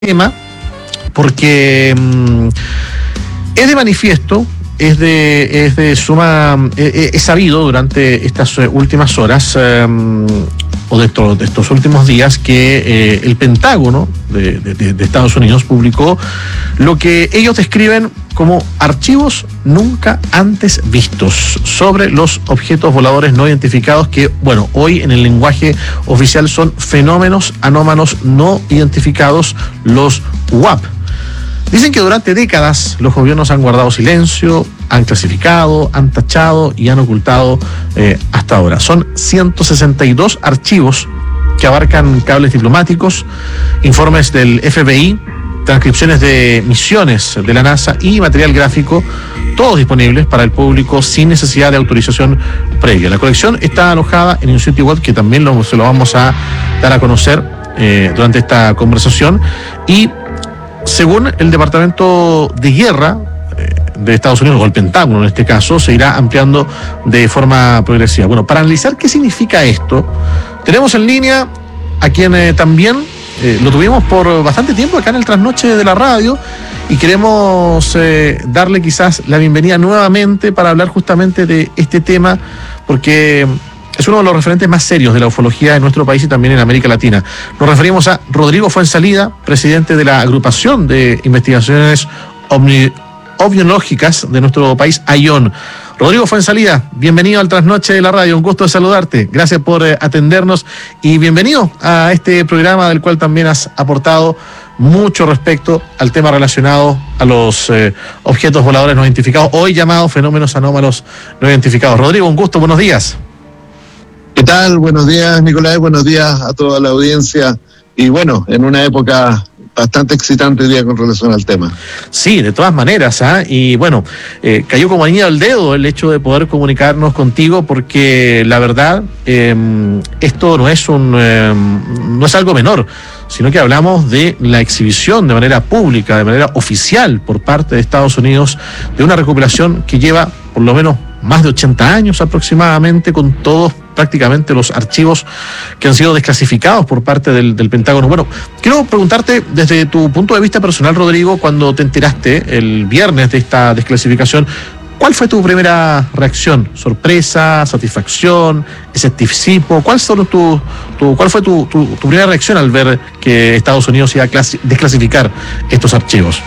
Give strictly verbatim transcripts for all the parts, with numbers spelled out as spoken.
tema porque mmm, es de manifiesto, es de, es de suma, es, es sabido durante estas últimas horas um, o de, estos, de estos últimos días que eh, el Pentágono de, de, de Estados Unidos publicó lo que ellos describen como archivos nunca antes vistos sobre los objetos voladores no identificados que, bueno, hoy en el lenguaje oficial son fenómenos anómalos no identificados, los U A P. Dicen que durante décadas los gobiernos han guardado silencio, han clasificado, han tachado y han ocultado eh, hasta ahora. Son ciento sesenta y dos archivos que abarcan cables diplomáticos, informes del F B I, transcripciones de misiones de la NASA y material gráfico, todos disponibles para el público sin necesidad de autorización previa. La colección está alojada en un sitio web que también lo, se lo vamos a dar a conocer eh, durante esta conversación y según el Departamento de Guerra eh, de Estados Unidos, o el Pentágono en este caso, se irá ampliando de forma progresiva. Bueno, para analizar qué significa esto, tenemos en línea a quien eh, también eh, lo tuvimos por bastante tiempo acá en el Trasnoche de la radio y queremos eh, darle quizás la bienvenida nuevamente para hablar justamente de este tema, porque es uno de los referentes más serios de la ufología en nuestro país y también en América Latina. Nos referimos a Rodrigo Fuenzalida, presidente de la Agrupación de Investigaciones Ovni- Ovniológicas de nuestro país, AION. Rodrigo Fuenzalida, bienvenido al Trasnoche de la radio, un gusto de saludarte. Gracias por eh, atendernos y bienvenido a este programa del cual también has aportado mucho respecto al tema relacionado a los eh, objetos voladores no identificados, hoy llamados fenómenos anómalos no identificados. Rodrigo, un gusto, buenos días. ¿Qué tal? Buenos días, Nicolás, buenos días a toda la audiencia. Y bueno, en una época bastante excitante hoy día con relación al tema. Sí, de todas maneras, ¿eh? Y bueno, eh, cayó como anillo al dedo el hecho de poder comunicarnos contigo porque la verdad, eh, esto no es un, eh, no es algo menor, sino que hablamos de la exhibición de manera pública, de manera oficial por parte de Estados Unidos de una recuperación que lleva por lo menos más de ochenta años aproximadamente, con todos prácticamente los archivos que han sido desclasificados por parte del, del Pentágono. Bueno, quiero preguntarte desde tu punto de vista personal, Rodrigo, cuando te enteraste el viernes de esta desclasificación, ¿cuál fue tu primera reacción? ¿Sorpresa, satisfacción, escepticismo? ¿Cuál, son tu, tu, cuál fue tu, tu, tu primera reacción al ver que Estados Unidos iba a clasi- desclasificar estos archivos?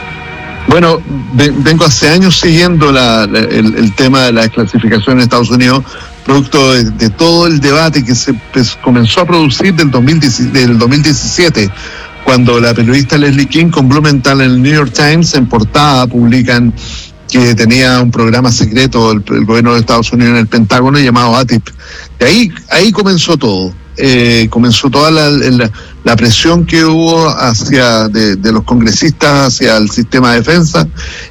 Bueno, de, vengo hace años siguiendo la, la, el, el tema de la desclasificación en Estados Unidos, producto de, de todo el debate que se pues, comenzó a producir del, dos mil diez, del dos mil diecisiete, cuando la periodista Leslie King con Blumenthal en el New York Times en portada publican que tenía un programa secreto el, el gobierno de Estados Unidos en el Pentágono llamado A T I P. De ahí, ahí comenzó todo. Eh, comenzó toda la, la, la presión que hubo hacia de, de los congresistas hacia el sistema de defensa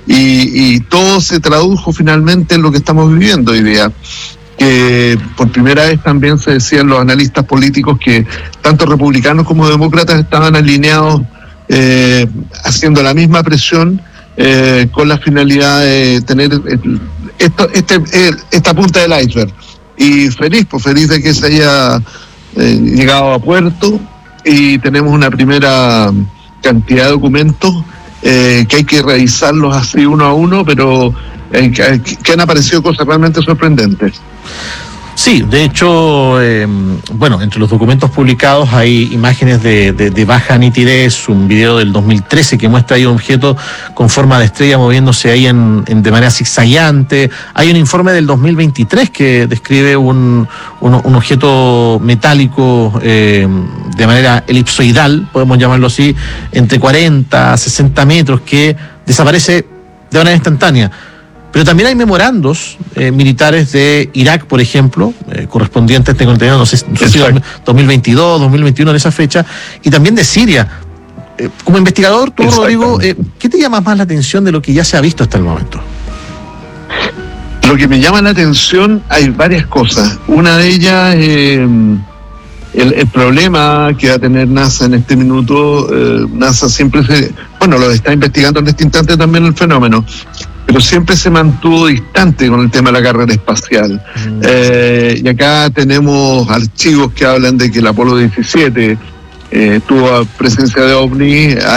y, y todo se tradujo finalmente en lo que estamos viviendo hoy día. Que por primera vez también se decían los analistas políticos que tanto republicanos como demócratas estaban alineados eh, haciendo la misma presión eh, con la finalidad de tener esto, este, esta punta del iceberg. Y feliz, pues feliz de que se haya eh, llegado a puerto y tenemos una primera cantidad de documentos eh, que hay que revisarlos así uno a uno, pero eh, que, que han aparecido cosas realmente sorprendentes. Sí, de hecho, eh, bueno, entre los documentos publicados hay imágenes de, de, de baja nitidez, un video del dos mil trece que muestra ahí un objeto con forma de estrella moviéndose ahí en, en de manera zigzagueante. Hay un informe del dos mil veintitrés que describe un, un, un objeto metálico eh, de manera elipsoidal, podemos llamarlo así, entre cuarenta a sesenta metros, que desaparece de manera instantánea. Pero también hay memorandos eh, militares de Irak, por ejemplo, eh, correspondientes, tengo entendido, no sé, no sé si dos mil veintidós, dos mil veintiuno, en esa fecha, y también de Siria. Eh, como investigador, tú, Rodrigo, eh, ¿qué te llama más la atención de lo que ya se ha visto hasta el momento? Lo que me llama la atención, hay varias cosas. Una de ellas, eh, el, el problema que va a tener NASA en este minuto. eh, NASA siempre se, bueno, lo está investigando en este instante también el fenómeno, pero siempre se mantuvo distante con el tema de la carrera espacial. Mm. Eh, y acá tenemos archivos que hablan de que el Apolo diecisiete eh, tuvo presencia de ovni.